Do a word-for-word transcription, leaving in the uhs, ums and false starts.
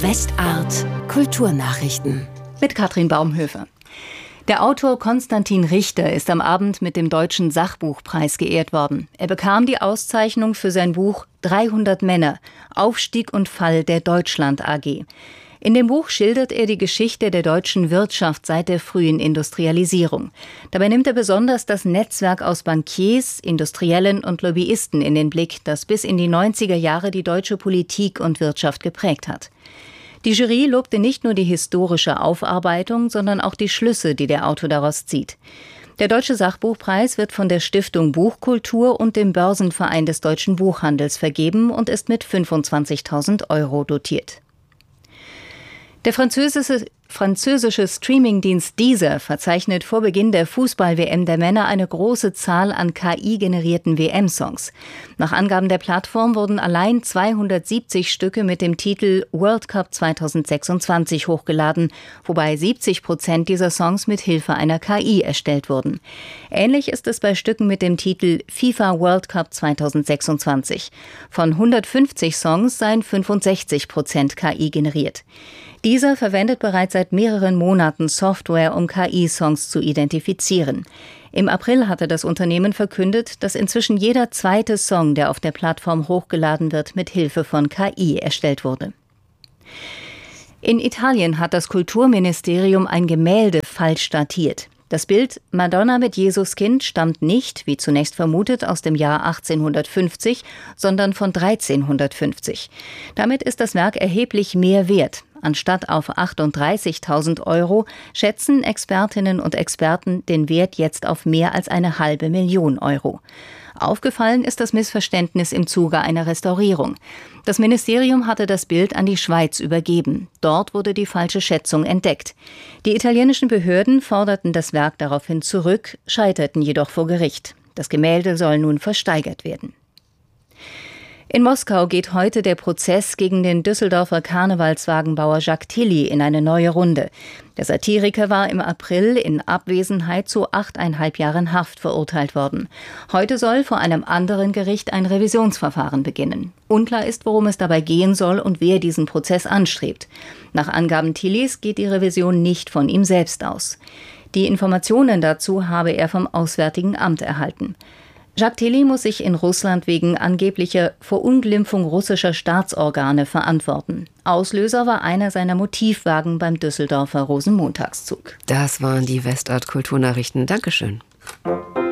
Westart Kulturnachrichten mit Katrin Baumhöfer. Der Autor Konstantin Richter ist am Abend mit dem Deutschen Sachbuchpreis geehrt worden. Er bekam die Auszeichnung für sein Buch dreihundert Männer – Aufstieg und Fall der Deutschland A G. In dem Buch schildert er die Geschichte der deutschen Wirtschaft seit der frühen Industrialisierung. Dabei nimmt er besonders das Netzwerk aus Bankiers, Industriellen und Lobbyisten in den Blick, das bis in die neunziger Jahre die deutsche Politik und Wirtschaft geprägt hat. Die Jury lobte nicht nur die historische Aufarbeitung, sondern auch die Schlüsse, die der Autor daraus zieht. Der Deutsche Sachbuchpreis wird von der Stiftung Buchkultur und dem Börsenverein des deutschen Buchhandels vergeben und ist mit fünfundzwanzigtausend Euro dotiert. Der französische, französische Streamingdienst Deezer verzeichnet vor Beginn der Fußball-W M der Männer eine große Zahl an K I-generierten W M-Songs. Nach Angaben der Plattform wurden allein zweihundertsiebzig Stücke mit dem Titel World Cup zweitausendsechsundzwanzig hochgeladen, wobei siebzig Prozent dieser Songs mit Hilfe einer K I erstellt wurden. Ähnlich ist es bei Stücken mit dem Titel FIFA World Cup zweitausendsechsundzwanzig. Von hundertfünfzig Songs seien fünfundsechzig Prozent K I generiert. Dieser verwendet bereits seit mehreren Monaten Software, um K I-Songs zu identifizieren. Im April hatte das Unternehmen verkündet, dass inzwischen jeder zweite Song, der auf der Plattform hochgeladen wird, mit Hilfe von K I erstellt wurde. In Italien hat das Kulturministerium ein Gemälde falsch datiert. Das Bild Madonna mit Jesuskind stammt nicht, wie zunächst vermutet, aus dem Jahr achtzehnhundertfünfzig, sondern von dreizehnhundertfünfzig. Damit ist das Werk erheblich mehr wert. Anstatt auf achtunddreißigtausend Euro schätzen Expertinnen und Experten den Wert jetzt auf mehr als eine halbe Million Euro. Aufgefallen ist das Missverständnis im Zuge einer Restaurierung. Das Ministerium hatte das Bild an die Schweiz übergeben. Dort wurde die falsche Schätzung entdeckt. Die italienischen Behörden forderten das Werk daraufhin zurück, scheiterten jedoch vor Gericht. Das Gemälde soll nun versteigert werden. In Moskau geht heute der Prozess gegen den Düsseldorfer Karnevalswagenbauer Jacques Tilly in eine neue Runde. Der Satiriker war im April in Abwesenheit zu achteinhalb Jahren Haft verurteilt worden. Heute soll vor einem anderen Gericht ein Revisionsverfahren beginnen. Unklar ist, worum es dabei gehen soll und wer diesen Prozess anstrebt. Nach Angaben Tillys geht die Revision nicht von ihm selbst aus. Die Informationen dazu habe er vom Auswärtigen Amt erhalten. Jacques Tilly muss sich in Russland wegen angeblicher Verunglimpfung russischer Staatsorgane verantworten. Auslöser war einer seiner Motivwagen beim Düsseldorfer Rosenmontagszug. Das waren die Westart Kulturnachrichten. Dankeschön.